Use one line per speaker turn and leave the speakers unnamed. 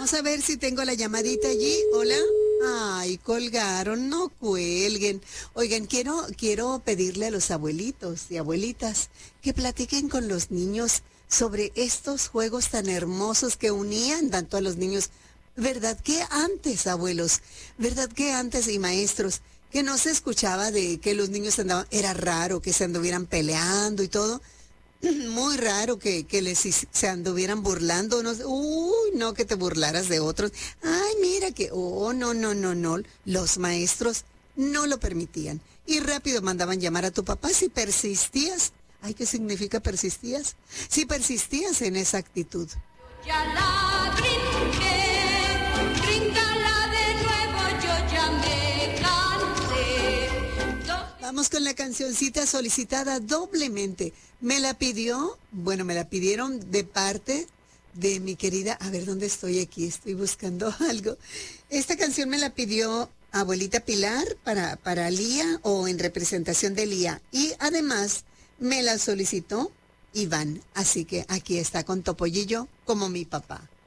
Vamos a ver si tengo la llamadita allí. Hola. Ay, colgaron, no cuelguen. Oigan, quiero pedirle a los abuelitos y abuelitas que platiquen con los niños sobre estos juegos tan hermosos que unían tanto a los niños. ¿Verdad que antes, abuelos? ¿Verdad que antes y maestros? Que no se escuchaba de que los niños andaban, era raro que se anduvieran peleando y todo. Muy raro que se anduvieran burlando. No, uy, no que te burlaras de otros. Ay, mira que, oh, no, no, no, no. Los maestros no lo permitían. Y rápido mandaban llamar a tu papá si persistías. Ay, ¿qué significa persistías? Si persistías en esa actitud.
Ya la brinqué, bríncala de nuevo, yo ya me cansé.
Vamos con la cancioncita solicitada doblemente. Me la pidieron de parte de mi querida, a ver dónde estoy aquí, estoy buscando algo. Esta canción me la pidió abuelita Pilar para Lía o en representación de Lía. Y además me la solicitó Iván. Así que aquí está con Topollillo como mi papá.